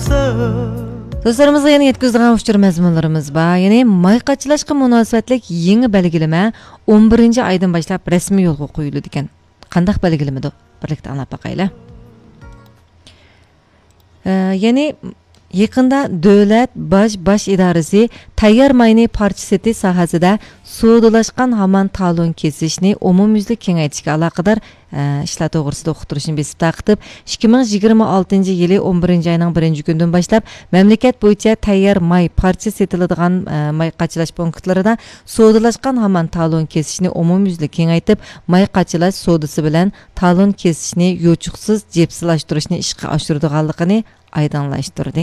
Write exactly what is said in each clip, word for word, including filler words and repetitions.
Dostlarımızga yeni yetkizdiğen uçtur məzmunlarımız var. Yani mayqaçılaşqa münasibətlik yeni belgileme on birinci aydan başlap resmi yolga qoyuldu diken. Qandaq belgilemedir? Birlikte anlap bakayla. Ee, yani Yaqında Dövlət Baş Baş İdarəsi tayyor mayni parçaseti sahasida sodalashqan hamon talon kesishni umumyuzlik kengaytishga aloqador ishlar to'g'risida o'qitirishni besib taqib ikki ming yigirma oltinchi yili o'n birinchi oyning birinchi kunidan boshlab mamlakat bo'yicha tayyor may parcha setiladigan may qachilash punktlarida sodalashqan hamon talon kesishni umumyuzlik kengaytib may qachilash sodasi bilan talon kesishni yo'chuqsiz jepsilashtirishni ishga oshiradiganligini aydınlaştırdı.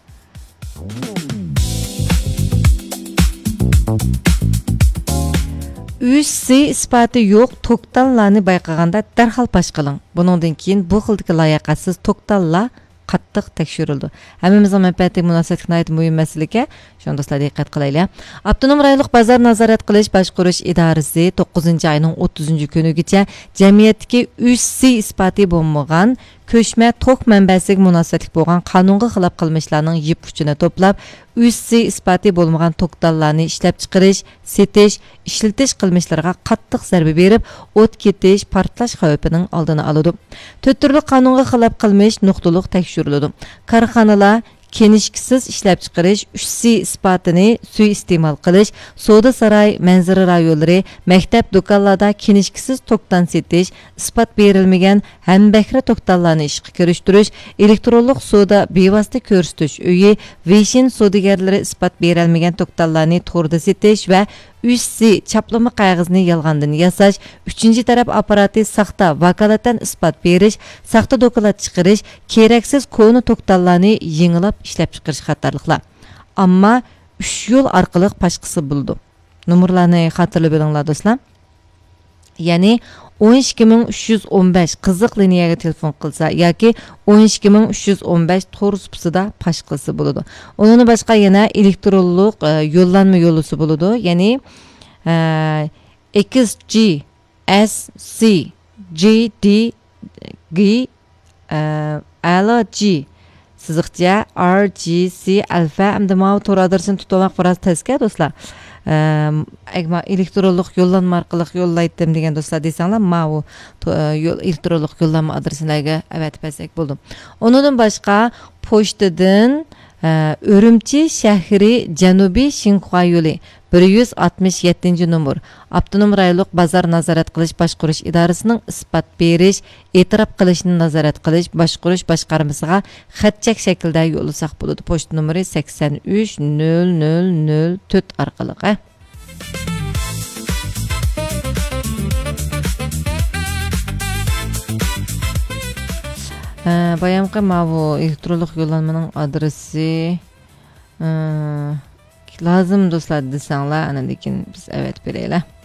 üç C isbatı yo'q to'xtallarni bayqaganda darhol pash qiling. Buningdan keyin bu xildagi layoqatsiz to'xtallar qattiq tekshirildi. Hammamizning manfaatli munosabatga muhim masalaga shunda do'stlar diqqat qilaylik. Avtonom rayonlik bozor nazorat qilish boshqarish idorasi to'qqizinchi oyning o'ttizinchi kunigacha jamiyatdagi üç C isbati bo'lmagan ko'chma to'q manbasiga munosabatli bo'lgan qonunga xilof qilmishlarning yip uchini to'plab üç C isbati bo'lmagan to'xtallarni ishlab chiqarish, setish, ishlatish qilmishlariga qattiq zarba berib, o't ketish, portlash xavfining oldini oladi. to'rt turli qonunga xilof qilmish nuqtaliq tekshiriladi. Korxonalar kenishkisiz ishlab chiqarish, üç C isbatini suiiste'mol qilish, savdo saroy, manzara rayonlari, maktab do'konlarda kenishkisiz to'kdan setish, isbot berilmagan hambakra to'kdanlarni ishga kirishtirish, elektronlik savdo bevosita ko'rsatish uyi, Vishin savdogarlari isbot berilmagan to'kdanlarni to'g'rida setish va üç C chaplama qog'ozni yolg'ondan yasash, uchinchi taraf apparati saxta vakolatan isbot berish, saxta doklad chiqarish, keraksiz koni to'kdanlarni yengilab ishlab chiqarish qatorliqlar. Ammo uch yo'l orqali pashqisi bo'ldi. Nomerlarni xotirlab olinglar do'stlar. Ya'ni o'n ikki ming uch yuz o'n besh qiziq liniyaga telefon qilsa yoki o'n ikki ming uch yuz o'n besh to'g'ri supsida pash qilsa bo'ladi. Undan boshqa yana elektronlik yo'llanma yo'lisi bo'ladi. Ya'ni X G S C G D G L G siziqcha R G C alfa hamda mau to'g'ri adresini tutmoq biroz tezkor do'stlar. Egma elektronlik yo'llanma orqali yo'llaydim degan do'stlar desanglar, mau elektronlik yo'llanma adreslariga avatpasak bo'ldi. Undan boshqa pochtadan Urumchi shahri Janubiy Shinxua yo'li bir yuz oltmish yettinchi nomer avtonom rayonlik bozor nazorat qilish boshqarish idorasining isbot berish, e'tirof qilishni nazorat qilish boshqarish boshqarmasiga xatchak shaklda yo'llasak bo'ladi. Pochta nomeri sakson uch nol nol nol to'rt orqali. Bayamqi mavu elektronlik yo'llanmaning adresi lazım do'stlar desanglar, ana lekin biz evet beraylik.